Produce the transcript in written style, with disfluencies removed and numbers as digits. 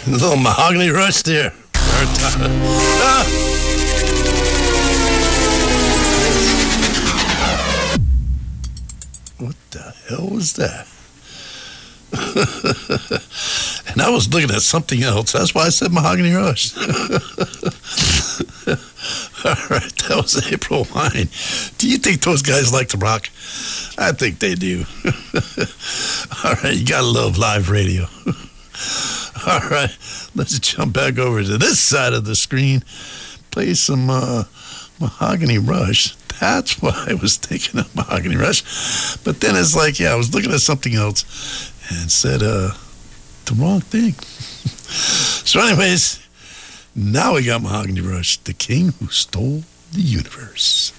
A little Mahogany Rush there. What the hell was that? And I was looking at something else. That's why I said Mahogany Rush. All right, that was April Wine. Do you think those guys like to rock? I think they do. All right, you gotta love live radio. All right, let's jump back over to this side of the screen. Play some Mahogany Rush. That's why I was thinking of Mahogany Rush. But then it's like, yeah, I was looking at something else and said the wrong thing. So anyways, now we got Mahogany Rush, the king who stole the universe.